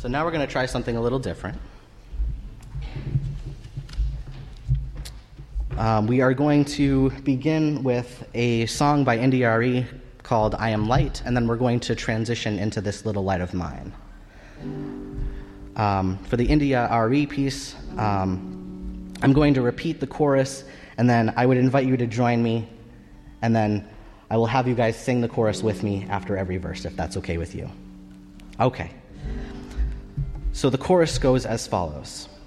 So now we're going to try something a little different. We are going to begin with a song by India Arie called I Am Light, and then we're going to transition into This Little Light of Mine. For the India Arie piece, I'm going to repeat the chorus, and then I would invite you to join me, and then I will have you guys sing the chorus with me after every verse, if that's okay with you. Okay. So the chorus goes as follows.